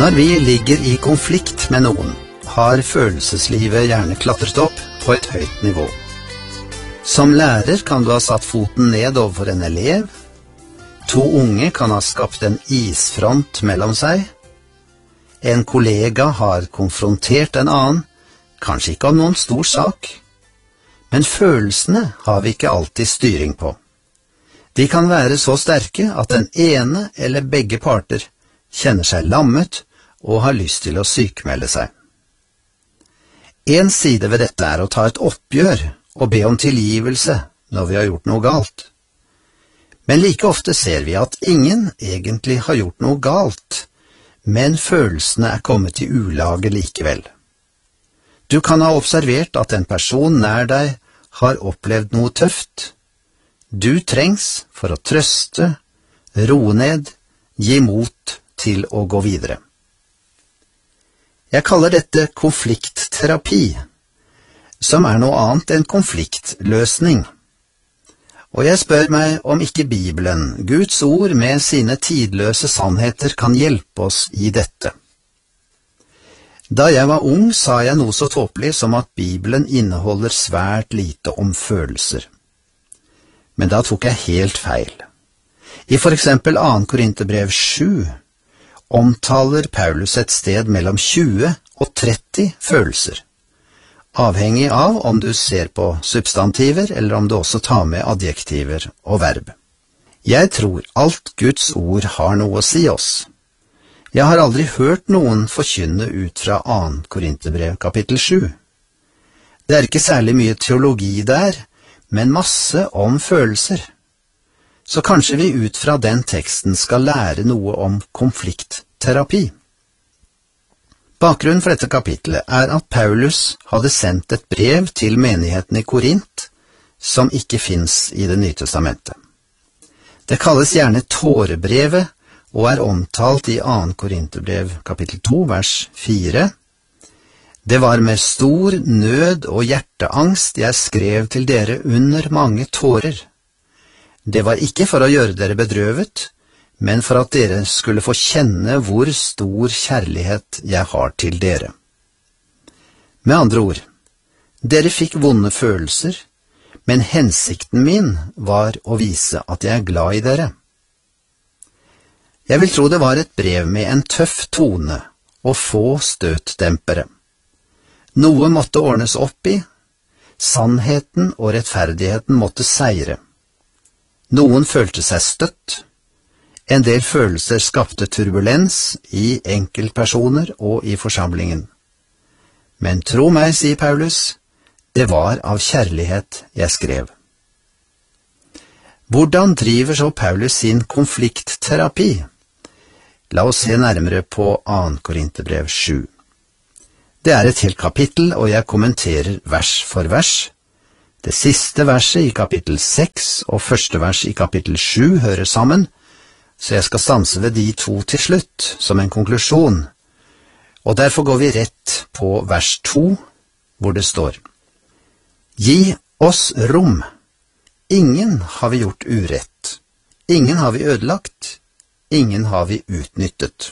Når vi ligger i konflikt med noen, har følelseslivet gjerne klatret opp på et høyt nivå. Som lærer kan du ha satt foten ned overfor en elev. 2 unge kan ha skapt en isfront mellom seg. En kollega har konfrontert en annen, kanskje ikke om noen stor sak. Men følelsene har vi ikke alltid styring på. De kan være så sterke at den ene eller begge parter kjenner seg lammet og har lyst til å sykmelde seg. En side ved dette er å ta et oppgjør og be om tilgivelse når vi har gjort noe galt. Men like ofte ser vi at ingen egentlig har gjort noe galt, men følelsene er kommet i ulage likevel. Du kan ha observert at en person nær deg har opplevd noe tøft. Du trengs for å trøste, roe ned, gi mot til å gå videre. Jeg kaller dette konfliktterapi, som er noe annet enn konfliktløsning. Og jeg spør meg om ikke Bibelen, Guds ord med sine tidløse sannheter, kan hjelpe oss i dette. Da jeg var ung, sa jeg noe så tåpelig som at Bibelen inneholder svært lite om følelser. Men da tok jeg helt feil. I for eksempel 2. Korinterbrev 7 omtaler Paulus et sted mellom 20 og 30 følelser, avhengig av om du ser på substantiver eller om du også tar med adjektiver og verb. Jeg tror alt Guds ord har noe å si oss. Jeg har aldri hørt noen forkynne ut fra 2. Korinterbrev kapittel 7. Det er ikke særlig mye teologi der, men masse om følelser. Så kanskje vi ut fra den teksten skal lære noe om konfliktterapi. Bakgrunnen for dette kapitlet er at Paulus hadde sendt et brev til menigheten i Korint, som ikke finnes i Det nye testamentet. Det kalles gjerne tårebrevet, og er omtalt i 2. Korinterbrev kapittel 2, vers 4. Det var med stor nød og hjerteangst jeg skrev til dere under mange tårer. Det var ikke for å gjøre dere bedrøvet, men for at dere skulle få kjenne hvor stor kjærlighet jeg har til dere. Med andre ord, dere fikk vonde følelser, men hensikten min var å vise at jeg er glad i dere. Jeg vil tro det var et brev med en tøff tone og få støtdempere. Noe måtte ordnes opp i, sannheten og rettferdigheten måtte seire. Noen følte seg støtt, en del følelser skapte turbulens i enkeltpersoner og i forsamlingen. Men tro meg, sier Paulus, det var av kjærlighet jeg skrev. Hvordan driver så Paulus sin konfliktterapi? La oss se nærmere på 2. Korinterbrev 7. Det er et helt kapittel, og jeg kommenterer vers for vers. Det siste verset i kapittel 6 og første vers i kapittel 7 hører sammen, så jeg skal stanse ved de 2 til slutt, som en konklusjon. Og derfor går vi rett på vers 2, hvor det står: Gi oss rom. Ingen har vi gjort urett. Ingen har vi ødelagt. Ingen har vi utnyttet.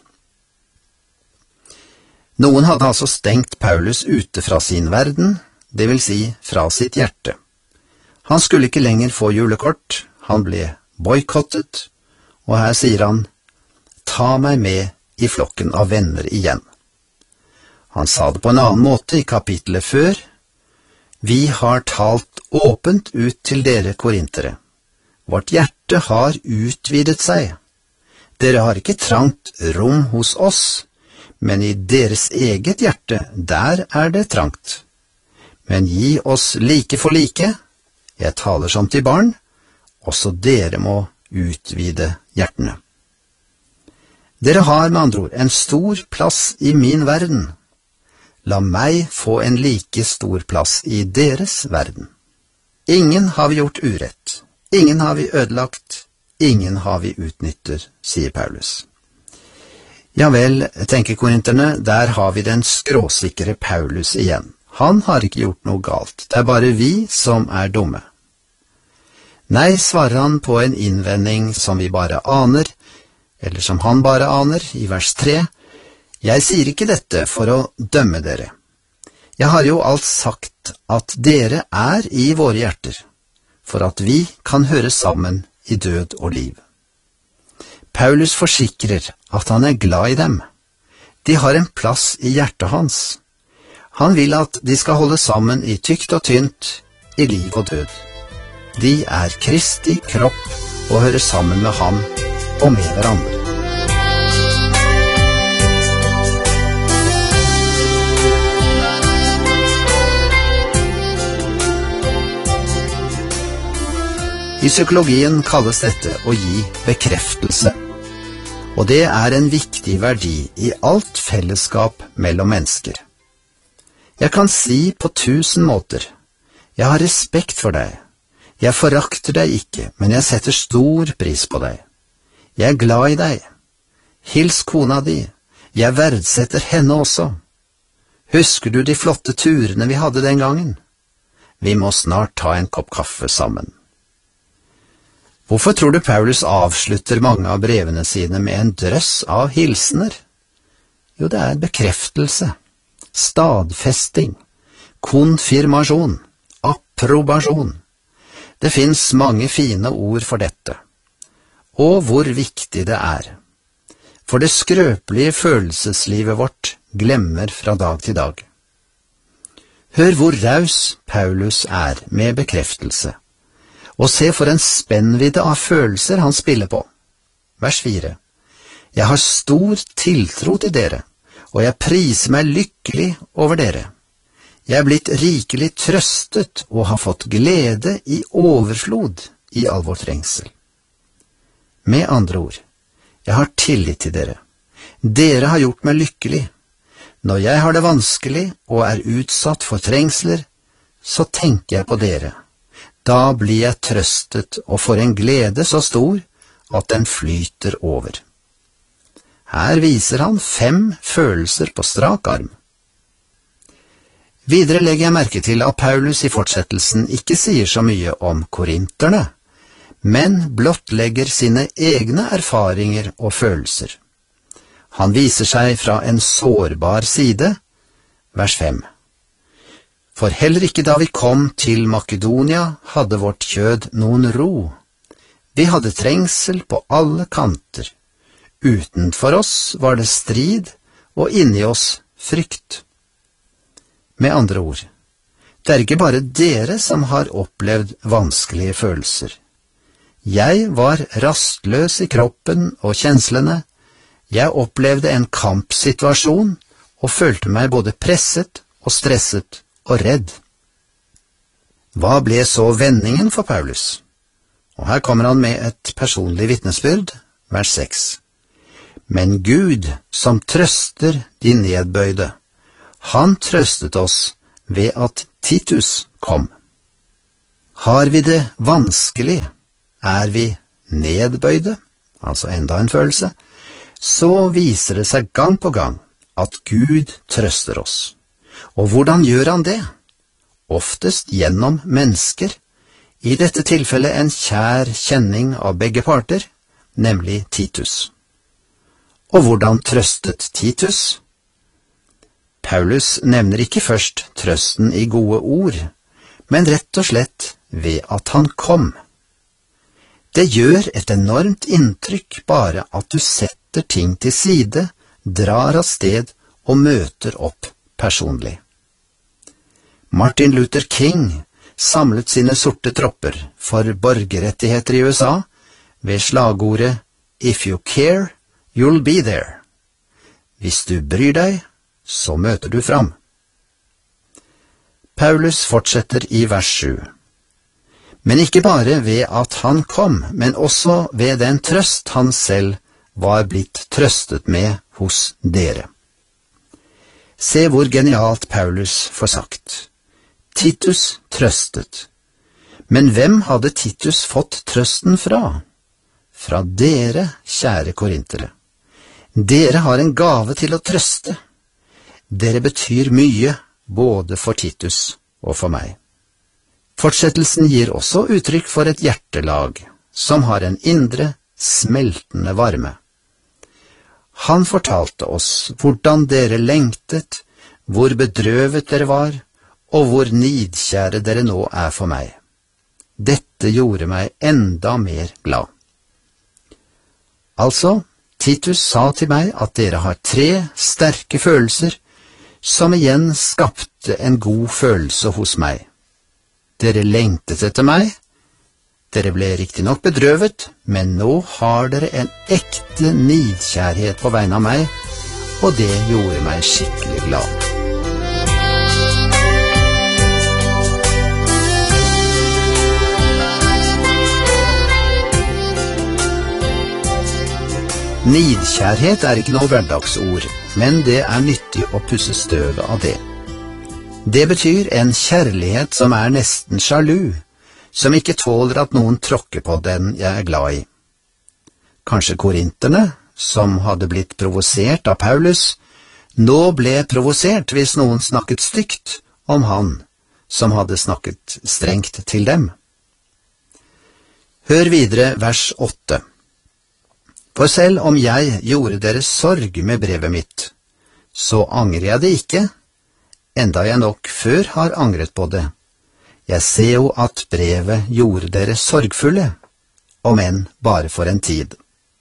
Noen hadde altså stengt Paulus ute fra sin verden, det vil si fra sitt hjerte. Han skulle ikke lenger få julekort, han ble boykottet, og her sier han: ta meg med i flokken av venner igjen. Han sa det på en annen måte i kapittelet før: vi har talt åpent ut til dere korintere. Vårt hjerte har utvidet seg. Dere har ikke trangt rom hos oss, men i deres eget hjerte, der er det trangt. Men gi oss like for like, jeg taler som til barn, også dere må utvide hjertene. Dere har med andre ord en stor plass i min verden. La meg få en like stor plass i deres verden. Ingen har vi gjort urett, ingen har vi ødelagt, ingen har vi utnyttet, sier Paulus. Ja vel, tenker korinterne, der har vi den skråsikre Paulus igjen. Han har ikke gjort noe galt, det er bare vi som er dumme. Nei, svarer han på en innvending som vi bare aner, eller som han bare aner, i vers 3. Jeg sier ikke dette for å dømme dere. Jeg har jo alt sagt at dere er i våre hjerter, for at vi kan høre sammen i død og liv. Paulus forsikrer at han er glad i dem. De har en plass i hjertet hans. Han vil at de skal holde sammen i tykt og tynt, i liv og død. De er Kristi kropp og hører sammen med ham og med hverandre. I psykologien kalles dette å gi bekreftelse, og det er en viktig verdi i alt fellesskap mellom mennesker. Jeg kan si på 1000 måter, jeg har respekt for deg, jeg forakter deg ikke, men jeg setter stor pris på deg. Jeg er glad i deg. Hils kona di, jeg verdsetter henne også. Husker du de flotte turene vi hadde den gangen? Vi må snart ta en kopp kaffe sammen. Hvorfor tror du Paulus avslutter mange av brevene sine med en drøss av hilsener? Jo, det er bekreftelse, stadfesting, konfirmasjon, approbasjon. Det finnes mange fine ord for dette, og hvor viktig det er. For det skrøpelige følelseslivet vårt glemmer fra dag til dag. Hør hvor raus Paulus er med bekreftelse. Og se for en spennvidde av følelser han spiller på. Vers 4. Jeg har stor tiltro til dere, og jeg priser meg lykkelig over dere. Jeg er blitt rikelig trøstet og har fått glede i overflod i all vår trengsel. Med andre ord, jeg har tillit til dere. Dere har gjort meg lykkelig. Når jeg har det vanskelig og er utsatt for trengsler, så tenker jeg på dere. Da blir jeg trøstet og får en glede så stor at den flyter over. Her viser han 5 følelser på strak arm. Videre legger jeg merke til at Paulus i fortsettelsen ikke sier så mye om korinterne, men blottlegger sine egne erfaringer og følelser. Han viser seg fra en sårbar side, vers 5. For heller ikke da vi kom til Makedonia hadde vårt kjød noen ro. Vi hadde trengsel på alle kanter. Utenfor oss var det strid, og inni oss frykt. Med andre ord, det er ikke bare dere som har opplevd vanskelige følelser. Jeg var rastløs i kroppen og kjenslene. Jeg opplevde en kampsituasjon og følte meg både presset og stresset og redd. Hva ble så vendingen for Paulus? Og her kommer han med et personlig vitnesbyrd, vers 6. Men Gud, som trøster de nedbøyde, han trøstet oss ved at Titus kom. Har vi det vanskelig, er vi nedbøyde, altså enda en følelse, så viser det seg gang på gang at Gud trøster oss. Og hvordan gjør han det? Oftest gjennom mennesker, i dette tilfellet en kjær kjenning av begge parter, nemlig Titus. Og hvordan trøstet Titus? Paulus nevner ikke først trøsten i gode ord, men rett og slett ved at han kom. Det gjør et enormt inntrykk bare at du setter ting til side, drar av sted og møter opp personlig. Martin Luther King samlet sine sorte tropper for borgerrettigheter i USA ved slagordet «If you care, you'll be there». Hvis du bryr deg, så møter du fram. Paulus fortsetter i vers 7. Men ikke bare ved at han kom, men også ved den trøst han selv var blitt trøstet med hos dere. Se hvor genialt Paulus får sagt. Titus trøstet. Men hvem hadde Titus fått trøsten fra? Fra dere, kjære korintere. Dere har en gave til å trøste. Dere betyr mye, både for Titus og for meg. Fortsettelsen gir også uttrykk for et hjertelag, som har en indre, smeltende varme. Han fortalte oss hvordan dere lengtet, hvor bedrøvet dere var, og hvor nidkjære dere nå er for meg. Dette gjorde meg enda mer glad. Altså, Titus sa til meg at dere har 3 sterke følelser, som igjen skapte en god følelse hos meg. Dere lengtet etter meg, dere ble riktignok bedrøvet, men nå har dere en ekte nidkjærhet på vegne av meg, og det gjorde meg skikkelig glad. Nidkjærhet er ikke noe hverdagsord, men det er nyttig å pusse støvet av det. Det betyr en kjærlighet som er nesten sjalu, som ikke tåler at noen tråkker på den jeg er glad i. Kanskje korinterne, som hadde blitt provosert av Paulus, nå ble provosert hvis noen snakket stygt om han som hadde snakket strengt til dem. Hør videre vers 8. For selv om jeg gjorde dere sorg med brevet mitt, så angrer jeg det ikke, enda jeg nok før har angret på det. Jeg ser jo at brevet gjorde dere sorgfulle, om enn bare for en tid.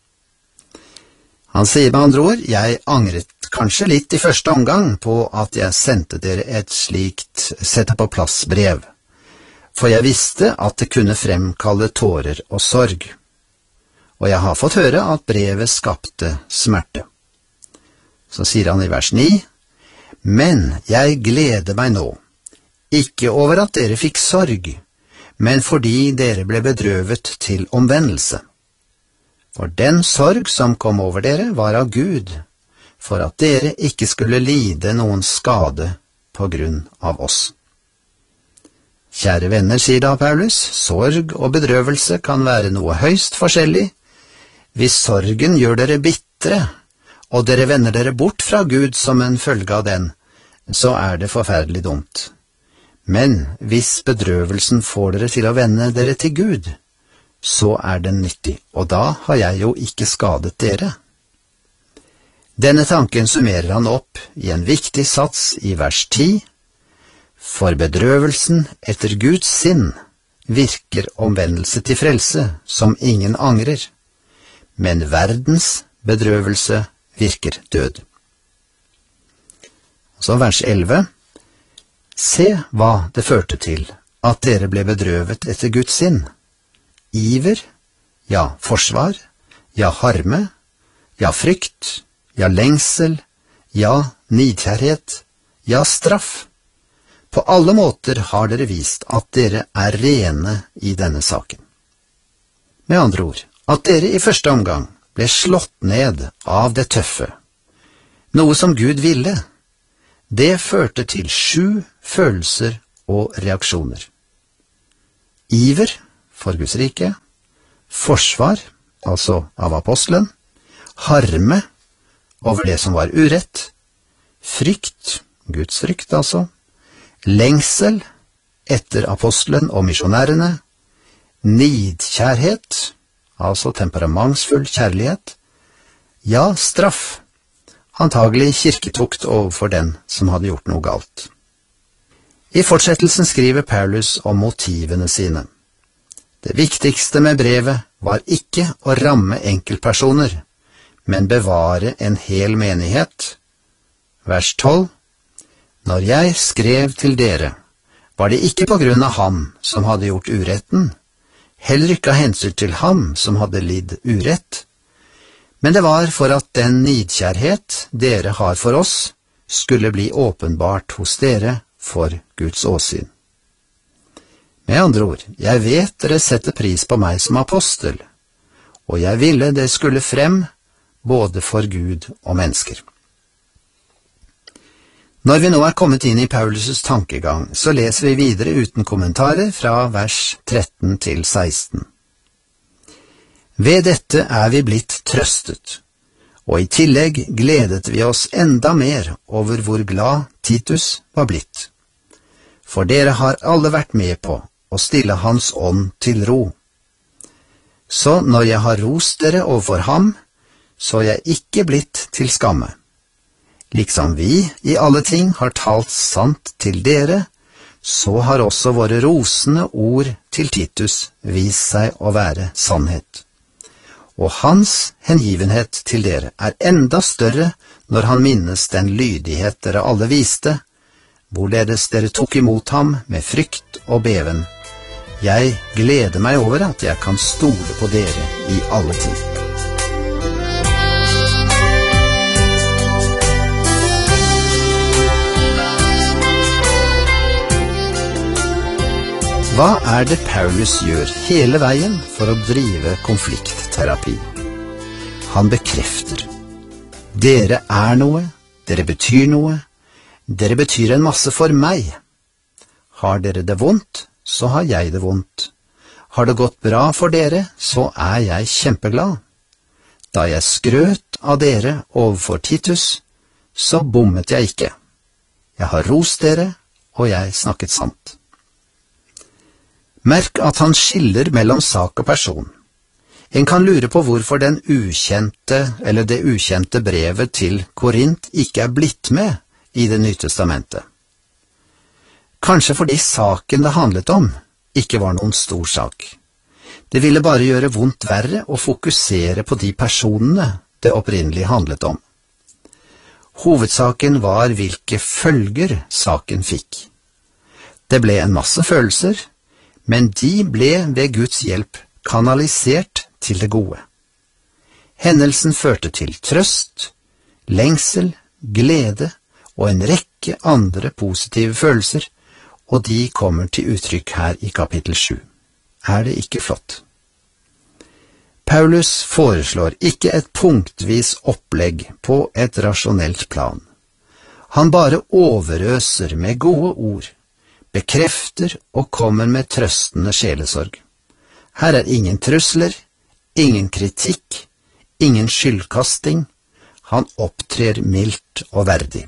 Han sier med andre ord, jeg angret kanskje litt i første omgang på at jeg sendte dere et slikt sette på plass brev, for jeg visste at det kunne fremkalle tårer og sorg. Og jeg har fått høre at brevet skapte smerte. Så sier han i vers 9, men jeg gleder meg nå, ikke over at dere fikk sorg, men fordi dere ble bedrøvet til omvendelse. For den sorg som kom over dere var av Gud, for at dere ikke skulle lide noen skade på grunn av oss. Kjære venner, sier da Paulus, sorg og bedrøvelse kan være noe høyst forskjellig. Hvis sorgen gjør dere bitre, og dere vender dere bort fra Gud som en følge av den, så er det forferdelig dumt. Men hvis bedrøvelsen får dere til å vende dere til Gud, så er den nyttig, og da har jeg jo ikke skadet dere. Denne tanken summerer han opp i en viktig sats i vers 10. For bedrøvelsen etter Guds sinn virker omvendelse til frelse, som ingen angrer. Men verdens bedrøvelse virker død. Så vers 11. Se hva det førte til, at dere ble bedrøvet etter Guds sinn. Iver, ja forsvar, ja harme, ja frykt, ja lengsel, ja nidkjærhet, ja straff. På alle måter har dere vist at dere er rene i denne saken. Med andre ord, at dere i første omgang ble slått ned av det tøffe, noe som Gud ville, det førte til 7 følelser og reaksjoner. Iver for Guds rike, forsvar, altså av apostelen, harme over det som var urett, frykt, Guds frykt altså, lengsel etter apostelen og misjonærene, nidkjærhet, altså temperamentsfull kjærlighet, ja, straff, antagelig kirketukt overfor den som hadde gjort noe galt. I fortsettelsen skriver Paulus om motivene sine. Det viktigste med brevet var ikke å ramme enkeltpersoner, men bevare en hel menighet. Vers 12. Når jeg skrev til dere, var det ikke på grunn av ham som hadde gjort uretten, heller ikke av hensyn til ham som hadde lidd urett, men det var for at den nidkjærhet dere har for oss skulle bli åpenbart hos dere for Guds åsyn. Med andre ord, jeg vet dere setter pris på meg som apostel, og jeg ville det skulle frem både for Gud og mennesker. Når vi nå er kommet inn i Paulus' tankegang, så leser vi videre uten kommentarer fra vers 13 til 16. Ved dette er vi blitt trøstet, og i tillegg gledet vi oss enda mer over hvor glad Titus var blitt. For dere har alle vært med på å stille hans ånd til ro. Så når jeg har rost dere overfor ham, så jeg ikke blitt til skamme. Liksom vi i alle ting har talt sant til dere, så har også våre rosende ord til Titus vist seg å være sannhet. Og hans hengivenhet til dere er enda større når han minnes den lydighet dere alle viste, hvorledes dere tok imot ham med frykt og beven. Jeg gleder meg over at jeg kan stole på dere i alle ting. Hva er det Paulus gjør hele veien for å drive konfliktterapi? Han bekrefter. Dere er noe, dere betyr noe, dere betyr en masse for meg. Har dere det vondt, så har jeg det vondt. Har det gått bra for dere, så er jeg kjempeglad. Da jeg skrøt av dere overfor Titus, så bommet jeg ikke. Jeg har rost dere, og jeg snakket sant. Merk at han skiller mellom sak og person. En kan lure på hvorfor det ukjente brevet til Korint ikke er blitt med i Det nye testamentet. Kanskje fordi saken det handlet om ikke var noen stor sak. Det ville bare gjøre vondt verre å fokusere på de personene det opprinnelig handlet om. Hovedsaken var hvilke følger saken fikk. Det ble en masse følelser, men de ble ved Guds hjelp kanalisert til det gode. Hendelsen førte til trøst, lengsel, glede og en rekke andre positive følelser, og de kommer til uttrykk her i kapittel 7. Er det ikke flott? Paulus foreslår ikke et punktvis opplegg på et rasjonelt plan. Han bare overøser med gode ord, bekrefter og kommer med trøstende sjelesorg. Her er ingen trusler, ingen kritikk, ingen skyldkasting. Han opptrer mildt og verdig.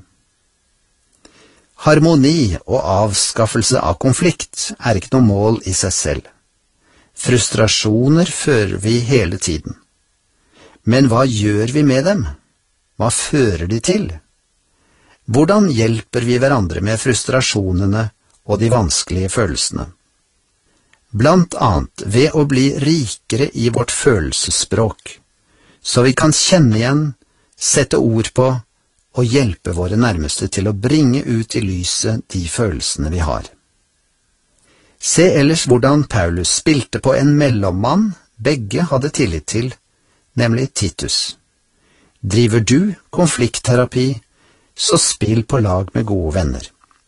Harmoni og avskaffelse av konflikt er ikke noe mål i seg selv. Frustrasjoner fører vi hele tiden. Men hva gjør vi med dem? Hva fører de til? Hvordan hjelper vi hverandre med frustrasjonene og de vanskelige følelsene? Blant annet ved å bli rikere i vårt følelsesspråk, så vi kan kjenne igjen, sette ord på og hjelpe våre nærmeste til å bringe ut i lyset de følelsene vi har. Se ellers hvordan Paulus spilte på en mellommann begge hadde tillit til, nemlig Titus. Driver du konfliktterapi, så spill på lag med gode venner.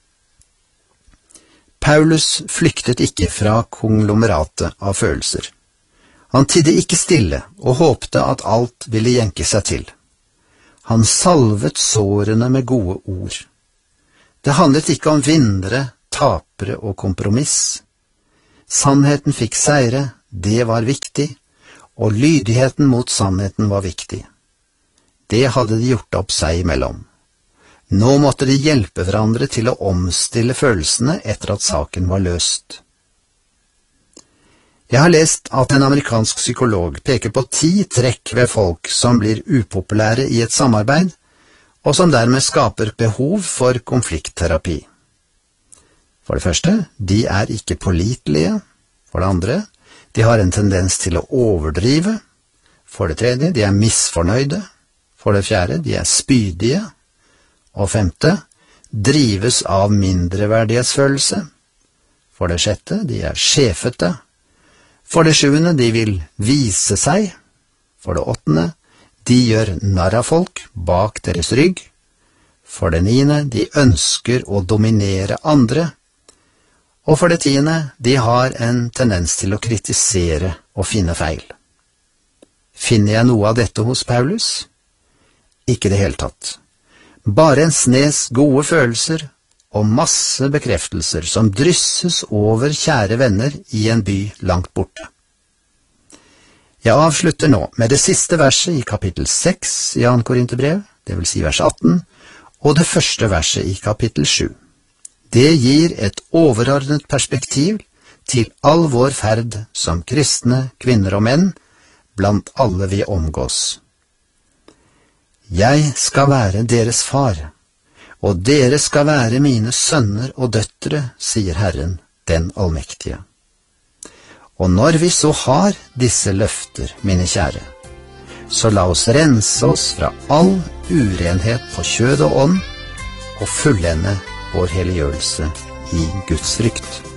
Paulus flyktet ikke fra konglomeratet av følelser. Han tidde ikke stille og håpte at alt ville jenke seg til. Han salvet sårene med gode ord. Det handlet ikke om vinnere, tapere og kompromiss. Sannheten fikk seire, det var viktig, og lydigheten mot sannheten var viktig. Det hadde de gjort opp seg imellom. Nå måtte de hjelpe hverandre til å omstille følelsene etter at saken var løst. Jeg har lest at en amerikansk psykolog peker på 10 trekk ved folk som blir upopulære i et samarbeid, og som dermed skaper behov for konfliktterapi. For det første, de er ikke pålitelige. For det andre, de har en tendens til å overdrive. For det tredje, de er misfornøyde. For det fjerde, de er spydige. Og 5, drives av mindreverdighetsfølelse. For det 6, de er sjefete. For det 7, de vil vise seg. For det 8, de gjør narr av folk bak deres rygg. For det 9, de ønsker å dominere andre. Og for det 10, de har en tendens til å kritisere og finne feil. Finner jeg noe av dette hos Paulus? Ikke det hele tatt. Bare en snes gode følelser og masse bekreftelser som drysses over kjære venner i en by langt borte. Jeg avslutter nå med det siste verset i kapittel 6 i 2. Korinterbrev, det vil si vers 18, og det første verset i kapittel 7. Det gir et overordnet perspektiv til all vår ferd som kristne, kvinner og menn, blant alle vi omgås. Jeg skal være deres far, og dere skal være mine sønner og døtre, sier Herren, den allmektige. Og når vi så har disse løfter, mine kjære, så la oss rense oss fra all urenhet på kjød og ånd, og fullende vår helliggjørelse i Guds frykt.